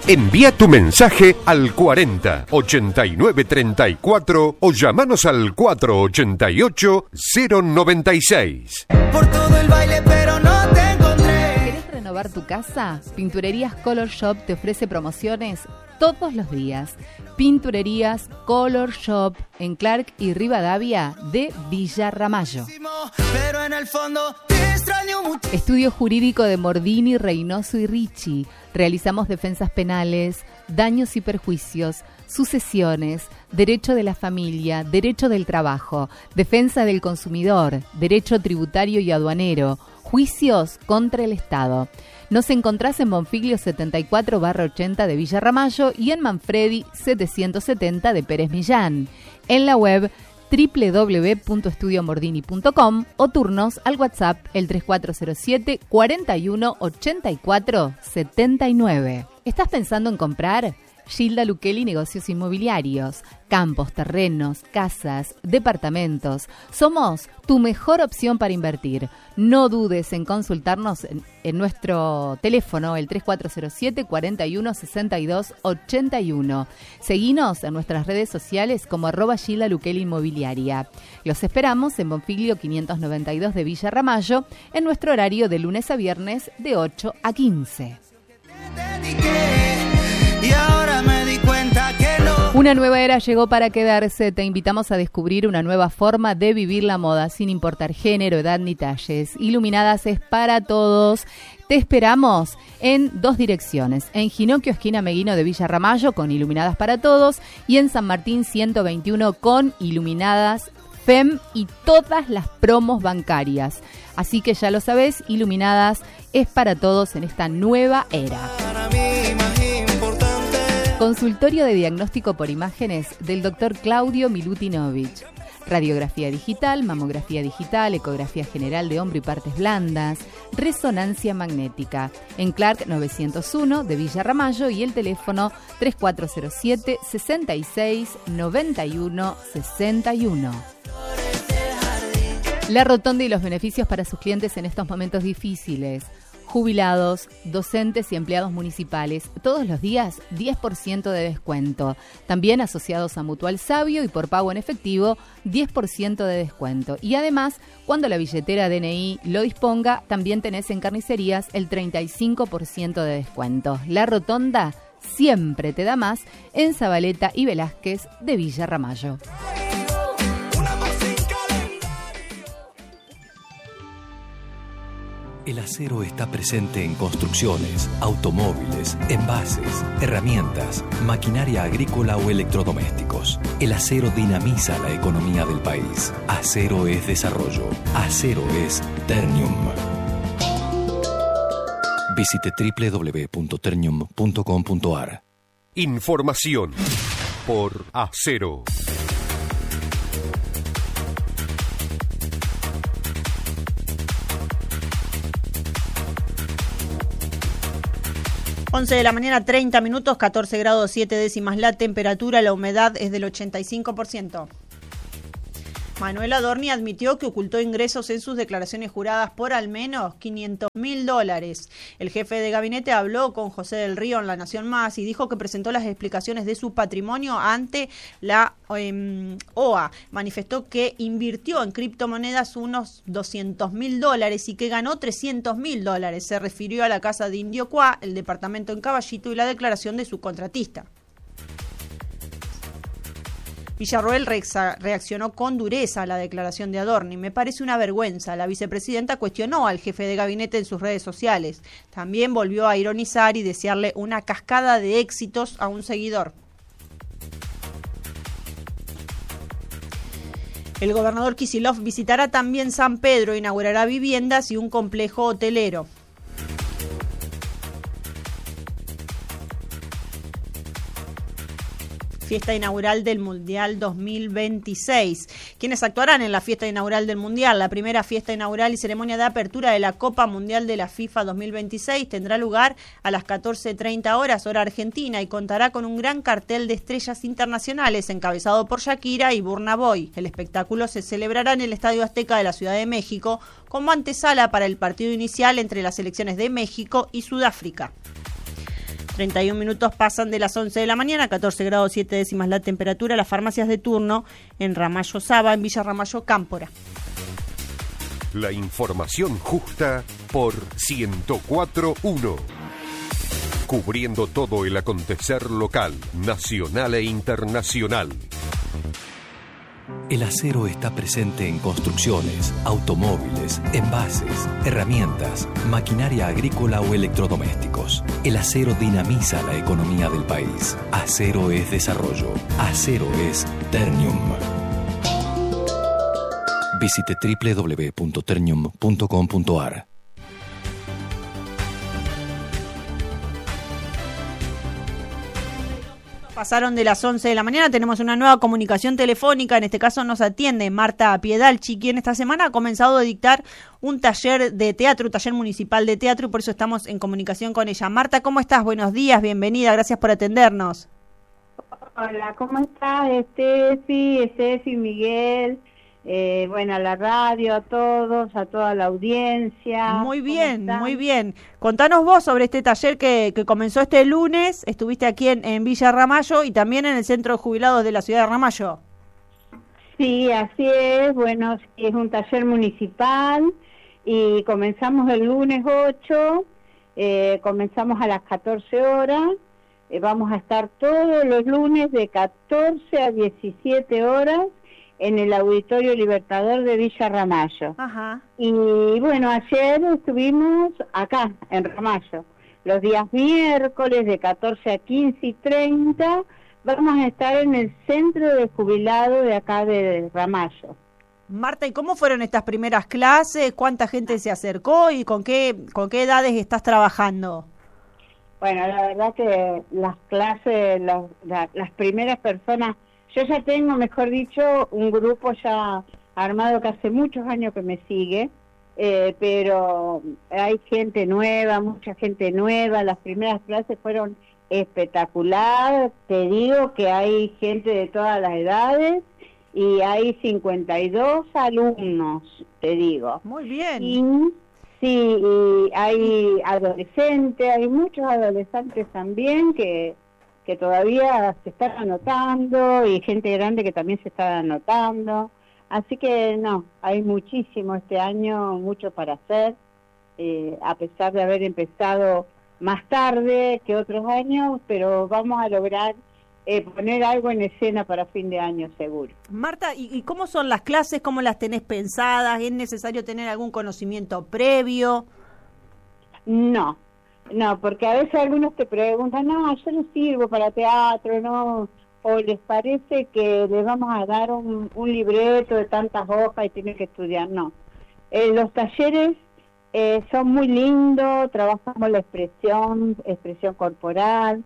Envía tu mensaje al 40 89 34 o llamanos al 488 096. Por todo el baile, pero no te encontré. ¿Querés renovar tu casa? Pinturerías Color Shop te ofrece promociones todos los días. Pinturerías Color Shop en Clark y Rivadavia de Villa Ramallo. Pero en el fondo te extraño mucho. Estudio jurídico de Mordini, Reynoso y Ricci. Realizamos defensas penales, daños y perjuicios, sucesiones, derecho de la familia, derecho del trabajo, defensa del consumidor, derecho tributario y aduanero, juicios contra el Estado. Nos encontrás en Bonfiglio 74/80 de Villa Ramallo y en Manfredi 770 de Pérez Millán. En la web www.estudiomordini.com o turnos al WhatsApp el 3407 41 84 79. ¿Estás pensando en comprar? Gilda Luquelli Negocios Inmobiliarios, campos, terrenos, casas, departamentos. Somos tu mejor opción para invertir. No dudes en consultarnos en nuestro teléfono, el 3407 41 62 81. Seguinos en nuestras redes sociales como @Gilda Luquelli Inmobiliaria. Los esperamos en Bonfiglio 592 de Villa Ramallo en nuestro horario de lunes a viernes de 8 a 15. Y ahora me di cuenta que no. Una nueva era llegó para quedarse. Te invitamos a descubrir una nueva forma de vivir la moda sin importar género, edad ni talles. Iluminadas es para todos. Te esperamos en dos direcciones. En Ginocchio, esquina Meguino de Villa Ramallo, con Iluminadas para todos. Y en San Martín 121 con Iluminadas FEM y todas las promos bancarias. Así que ya lo sabés, Iluminadas es para todos en esta nueva era. Consultorio de diagnóstico por imágenes del Dr. Claudio Milutinovich. Radiografía digital, mamografía digital, ecografía general de hombro y partes blandas, resonancia magnética. En Clark 901 de Villa Ramallo y el teléfono 3407 66 91 61. La Rotonda y los beneficios para sus clientes en estos momentos difíciles. Jubilados, docentes y empleados municipales, todos los días 10% de descuento. También asociados a Mutual Sabio y por pago en efectivo 10% de descuento. Y además, cuando la billetera DNI lo disponga, también tenés en carnicerías el 35% de descuento. La Rotonda siempre te da más en Zabaleta y Velázquez de Villa Ramallo. El acero está presente en construcciones, automóviles, envases, herramientas, maquinaria agrícola o electrodomésticos. El acero dinamiza la economía del país. Acero es desarrollo. Acero es Ternium. Visite www.ternium.com.ar. Información por Acero. Once de la mañana, 30 minutos, 14 grados 7 décimas la temperatura, la humedad es del 85%. Manuel Adorni admitió que ocultó ingresos en sus declaraciones juradas por al menos $500,000. El jefe de gabinete habló con José del Río en La Nación Más y dijo que presentó las explicaciones de su patrimonio ante la OA. Manifestó que invirtió en criptomonedas unos $200,000 y que ganó $300,000. Se refirió a la casa de Indiocuá, el departamento en Caballito y la declaración de su contratista. Villarroel reaccionó con dureza a la declaración de Adorni. Me parece una vergüenza. La vicepresidenta cuestionó al jefe de gabinete en sus redes sociales. También volvió a ironizar y desearle una cascada de éxitos a un seguidor. El gobernador Kicillof visitará también San Pedro, inaugurará viviendas y un complejo hotelero. Fiesta inaugural del Mundial 2026. ¿Quiénes actuarán en la fiesta inaugural del Mundial? La primera fiesta inaugural y ceremonia de apertura de la Copa Mundial de la FIFA 2026 tendrá lugar a las 14:30 horas, hora argentina, y contará con un gran cartel de estrellas internacionales encabezado por Shakira y Burna Boy. El espectáculo se celebrará en el Estadio Azteca de la Ciudad de México como antesala para el partido inicial entre las selecciones de México y Sudáfrica. 31 minutos pasan de las 11 de la mañana, 14 grados 7 décimas la temperatura. Las farmacias de turno en Ramallo Saba, en Villa Ramallo Cámpora. La información justa por 104.1. Cubriendo todo el acontecer local, nacional e internacional. El acero está presente en construcciones, automóviles, envases, herramientas, maquinaria agrícola o electrodomésticos. El acero dinamiza la economía del país. Acero es desarrollo. Acero es Ternium. Visite www.ternium.com.ar. Pasaron de las 11 de la mañana, tenemos una nueva comunicación telefónica, en este caso nos atiende Marta Piedalchi, quien esta semana ha comenzado a dictar un taller de teatro, un taller municipal de teatro, y por eso estamos en comunicación con ella. Marta, ¿cómo estás? Buenos días, bienvenida, gracias por atendernos. Hola, ¿cómo estás, Estefi, Miguel? Bueno, a la radio, a todos, a toda la audiencia. Muy bien, muy bien. Contanos vos sobre este taller que comenzó este lunes. Estuviste aquí en Villa Ramallo y también en el Centro de Jubilados de la ciudad de Ramallo. Sí, así es. Bueno, sí, es un taller municipal y comenzamos el lunes 8, comenzamos a las 14 horas. Vamos a estar todos los lunes de 14 a 17 horas en el Auditorio Libertador de Villa Ramallo. Ajá. Y bueno, ayer estuvimos acá, en Ramallo. Los días miércoles de 14 a 15 y 30 vamos a estar en el Centro de Jubilados de acá de Ramallo. Marta, ¿y cómo fueron estas primeras clases? ¿Cuánta gente se acercó y con qué edades estás trabajando? Bueno, la verdad que las clases, las primeras personas... Yo ya tengo, mejor dicho, un grupo ya armado que hace muchos años que me sigue, pero hay gente nueva, mucha gente nueva. Las primeras clases fueron espectaculares. Te digo que hay gente de todas las edades y hay 52 alumnos, te digo. Muy bien. Y, sí, y hay adolescentes, hay muchos adolescentes también que todavía se están anotando y gente grande que también se está anotando. Así que no, hay muchísimo este año, mucho para hacer, a pesar de haber empezado más tarde que otros años, pero vamos a lograr poner algo en escena para fin de año seguro. Marta, ¿y cómo son las clases? ¿Cómo las tenés pensadas? ¿Es necesario tener algún conocimiento previo? No, porque a veces algunos te preguntan, no, yo no sirvo para teatro, no, o les parece que les vamos a dar un libreto de tantas hojas y tienen que estudiar. No, los talleres son muy lindos, trabajamos la expresión corporal,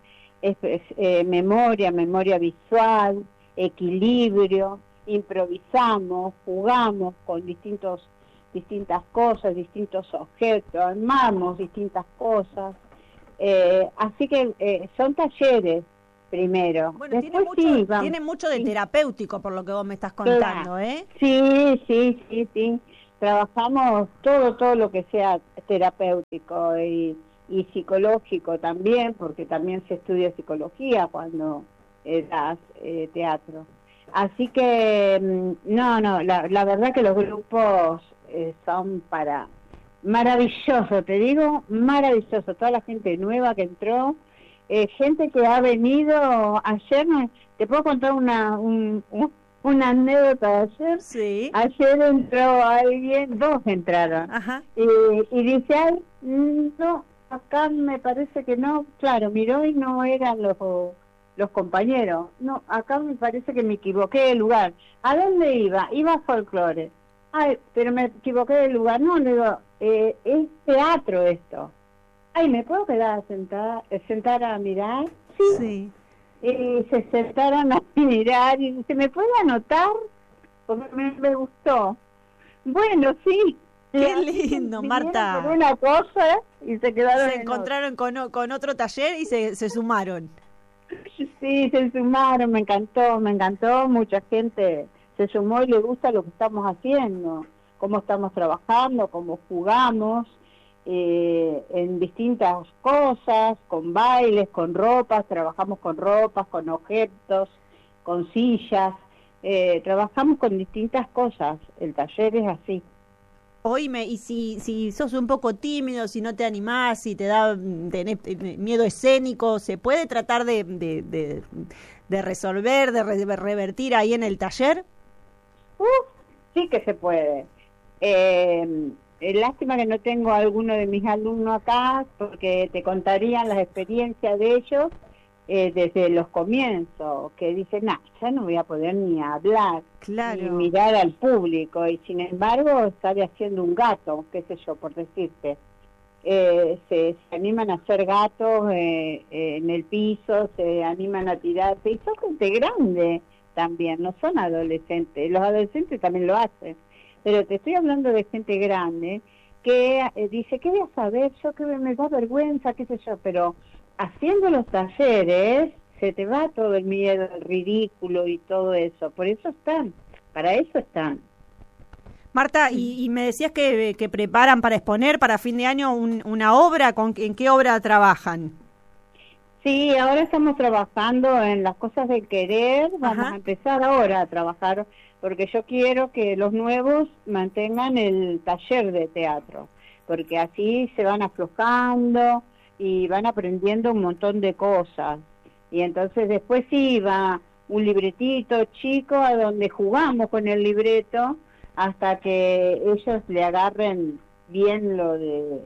memoria visual, equilibrio, improvisamos, jugamos con distintas cosas, distintos objetos, armamos distintas cosas, así que son talleres primero. Bueno, después tiene mucho de terapéutico por lo que vos me estás contando, claro. Sí, trabajamos todo lo que sea terapéutico y psicológico también, porque también se estudia psicología cuando das teatro. Así que, la verdad que los grupos son para maravilloso, te digo, maravilloso. Toda la gente nueva que entró, gente que ha venido ayer. ¿Te puedo contar una anécdota de ayer? Sí. Ayer entró alguien, dos entraron. Ajá. Y dice, ay, no, acá me parece que no. Claro, miró y no eran los compañeros. No, acá me parece que me equivoqué de lugar. ¿A dónde iba? Iba a folclore. Ay, pero me equivoqué de lugar. No, le digo, es teatro esto. Ay, ¿me puedo quedar sentar a mirar? Sí. Y se sentaron a mirar y dice, ¿me puede anotar? Porque me gustó. Bueno, sí. Qué lindo, Marta. Por una cosa y se quedaron. Se encontraron con otro taller y se sumaron. Sí, se sumaron, me encantó. Mucha gente se sumó y le gusta lo que estamos haciendo, cómo estamos trabajando, cómo jugamos. en distintas cosas, con bailes, con ropas, trabajamos con ropas, con objetos, con sillas, trabajamos con distintas cosas, el taller es así. Oíme, y si sos un poco tímido, si no te animás, si tenés miedo escénico, ¿se puede tratar de resolver, de revertir ahí en el taller? Sí que se puede. Lástima que no tengo a alguno de mis alumnos acá, porque te contarían las experiencias de ellos desde los comienzos, que dicen, ya no voy a poder ni hablar, claro, ni mirar al público, y sin embargo sale haciendo un gato, qué sé yo, por decirte. Se animan a hacer gatos en el piso, se animan a tirarse, y son gente grande también, no son adolescentes, los adolescentes también lo hacen, pero te estoy hablando de gente grande que dice, ¿qué voy a saber? Yo que me da vergüenza, qué sé yo, pero haciendo los talleres se te va todo el miedo, el ridículo y todo eso, por eso están, para eso están. Marta, y me decías que preparan para exponer para fin de año una obra, ¿en qué obra trabajan? Sí, ahora estamos trabajando en las cosas del querer, vamos a empezar ahora a trabajar, porque yo quiero que los nuevos mantengan el taller de teatro, porque así se van aflojando y van aprendiendo un montón de cosas. Y entonces después sí va un libretito chico a donde jugamos con el libreto hasta que ellos le agarren bien lo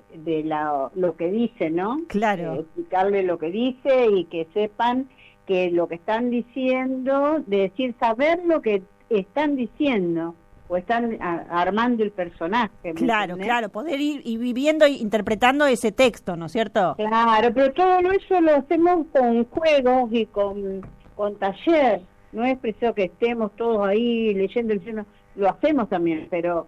lo que dice, ¿no? Claro. Explicarle lo que dice y que sepan que lo que están diciendo, de decir, saber lo que están diciendo o están armando el personaje. Claro, claro, poder ir viviendo e interpretando ese texto, ¿no es cierto? Claro, pero todo eso lo hacemos con juegos y con taller, no es preciso que estemos todos ahí leyendo el libro, lo hacemos también, pero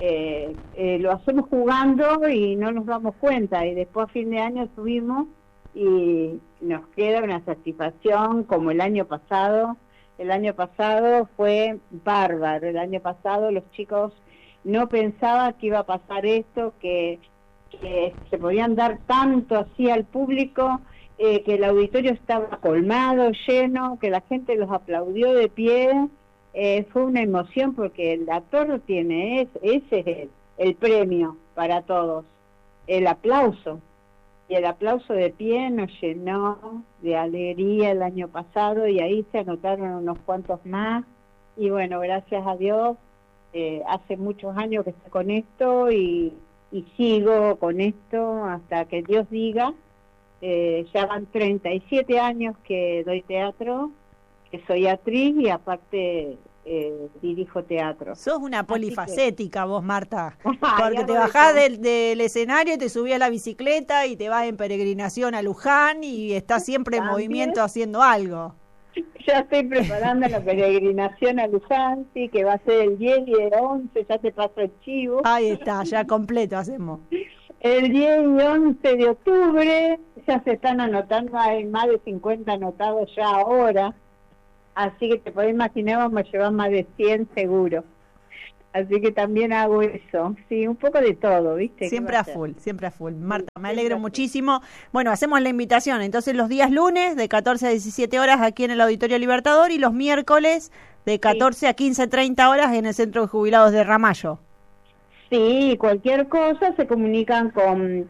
lo hacemos jugando y no nos damos cuenta, y después a fin de año subimos y nos queda una satisfacción como el año pasado. El año pasado fue bárbaro, el año pasado los chicos no pensaban que iba a pasar esto, que se podían dar tanto así al público, que el auditorio estaba colmado, lleno, que la gente los aplaudió de pie. Fue una emoción porque el actor lo tiene, ese es el premio para todos, el aplauso. Y el aplauso de pie nos llenó de alegría el año pasado, y ahí se anotaron unos cuantos más. Y bueno, gracias a Dios, hace muchos años que estoy con esto y sigo con esto hasta que Dios diga. Ya van 37 años que doy teatro, que soy actriz y aparte dirijo teatro. Sos una polifacética vos, Marta, porque te bajás del escenario y te subís a la bicicleta y te vas en peregrinación a Luján y estás siempre en movimiento haciendo algo. Ya estoy preparando la peregrinación a Luján, sí, que va a ser el 10 y el 11, ya te paso el chivo. Ahí está, ya completo hacemos. El 10 y 11 de octubre ya se están anotando, hay más de 50 anotados ya ahora. Así que te podés imaginar, vamos a llevar más de 100 seguro. Así que también hago eso. Sí, un poco de todo, ¿viste? Siempre a full, siempre a full. Marta, me alegro muchísimo. Bueno, hacemos la invitación. Entonces, los días lunes de 14 a 17 horas aquí en el Auditorio Libertador y los miércoles de 14 a 15:30 horas en el Centro de Jubilados de Ramallo. Sí, cualquier cosa se comunican con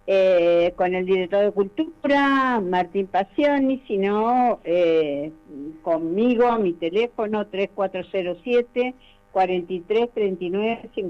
el director de Cultura, Martín Pacioni, si no, conmigo a mi teléfono 3407 43 39 50.